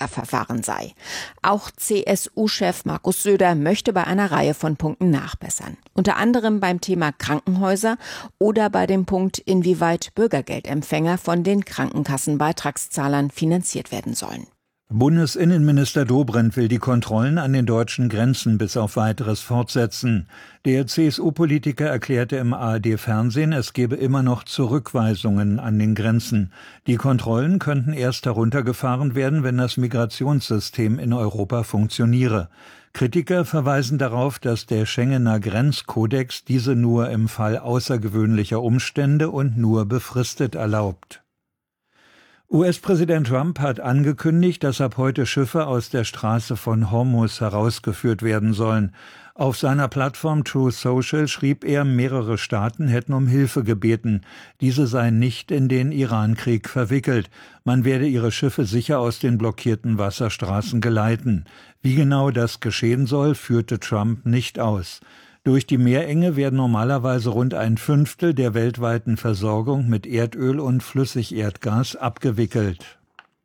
Trägerverfahren sei. Auch CSU-Chef Markus Söder möchte bei einer Reihe von Punkten nachbessern. Unter anderem beim Thema Krankenhäuser oder bei dem Punkt, inwieweit Bürgergeldempfänger von den Krankenkassenbeitragszahlern finanziert werden sollen. Bundesinnenminister Dobrindt will die Kontrollen an den deutschen Grenzen bis auf Weiteres fortsetzen. Der CSU-Politiker erklärte im ARD-Fernsehen, es gebe immer noch Zurückweisungen an den Grenzen. Die Kontrollen könnten erst heruntergefahren werden, wenn das Migrationssystem in Europa funktioniere. Kritiker verweisen darauf, dass der Schengener Grenzkodex diese nur im Fall außergewöhnlicher Umstände und nur befristet erlaubt. US-Präsident Trump hat angekündigt, dass ab heute Schiffe aus der Straße von Hormuz herausgeführt werden sollen. Auf seiner Plattform Truth Social schrieb er, mehrere Staaten hätten um Hilfe gebeten. Diese seien nicht in den Iran-Krieg verwickelt. Man werde ihre Schiffe sicher aus den blockierten Wasserstraßen geleiten. Wie genau das geschehen soll, führte Trump nicht aus. Durch die Meerenge werden normalerweise rund 1/5 der weltweiten Versorgung mit Erdöl und Flüssigerdgas abgewickelt.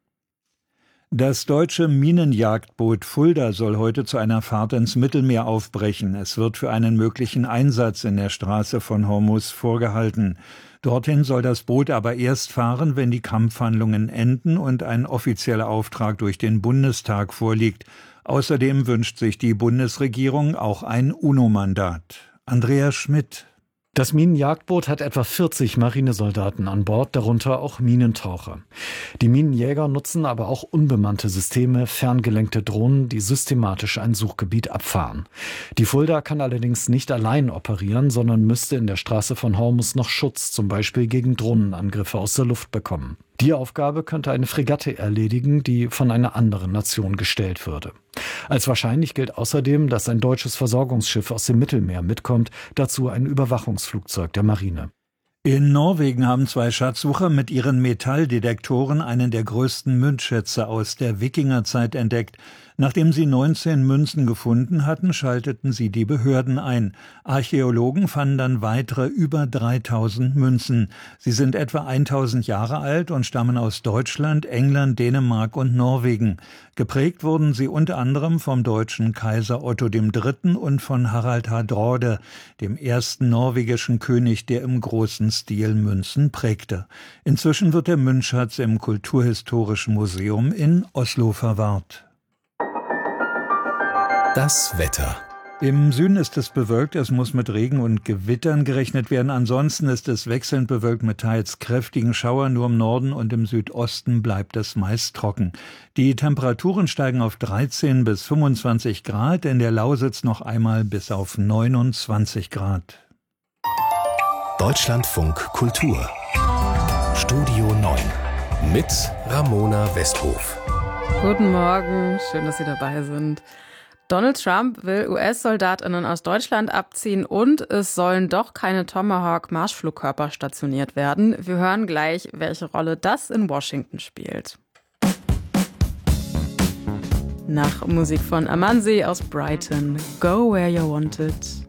Das deutsche Minenjagdboot Fulda soll heute zu einer Fahrt ins Mittelmeer aufbrechen. Es wird für einen möglichen Einsatz in der Straße von Hormuz vorgehalten. Dorthin soll das Boot aber erst fahren, wenn die Kampfhandlungen enden und ein offizieller Auftrag durch den Bundestag vorliegt. Außerdem wünscht sich die Bundesregierung auch ein UNO-Mandat. Andreas Schmidt. Das Minenjagdboot hat etwa 40 Marinesoldaten an Bord, darunter auch Minentaucher. Die Minenjäger nutzen aber auch unbemannte Systeme, ferngelenkte Drohnen, die systematisch ein Suchgebiet abfahren. Die Fulda kann allerdings nicht allein operieren, sondern müsste in der Straße von Hormuz noch Schutz, zum Beispiel gegen Drohnenangriffe aus der Luft bekommen. Die Aufgabe könnte eine Fregatte erledigen, die von einer anderen Nation gestellt würde. Als wahrscheinlich gilt außerdem, dass ein deutsches Versorgungsschiff aus dem Mittelmeer mitkommt, dazu ein Überwachungsflugzeug der Marine. In Norwegen haben 2 Schatzsucher mit ihren Metalldetektoren einen der größten Münzschätze aus der Wikingerzeit entdeckt. Nachdem sie 19 Münzen gefunden hatten, schalteten sie die Behörden ein. Archäologen fanden dann weitere über 3000 Münzen. Sie sind etwa 1000 Jahre alt und stammen aus Deutschland, England, Dänemark und Norwegen. Geprägt wurden sie unter anderem vom deutschen Kaiser Otto III. Und von Harald Hårdraade, dem ersten norwegischen König, der im großen Stil Münzen prägte. Inzwischen wird der Münzschatz im Kulturhistorischen Museum in Oslo verwahrt. Das Wetter. Im Süden ist es bewölkt, es muss mit Regen und Gewittern gerechnet werden. Ansonsten ist es wechselnd bewölkt mit teils kräftigen Schauern. Nur im Norden und im Südosten bleibt es meist trocken. Die Temperaturen steigen auf 13 bis 25 Grad, in der Lausitz noch einmal bis auf 29 Grad. Deutschlandfunk Kultur. Studio 9 mit Ramona Westhof. Guten Morgen, schön, dass Sie dabei sind. Donald Trump will US-SoldatInnen aus Deutschland abziehen und es sollen doch keine Tomahawk-Marschflugkörper stationiert werden. Wir hören gleich, welche Rolle das in Washington spielt. Nach Musik von Amanzi aus Brighton, Go Where You're Wanted.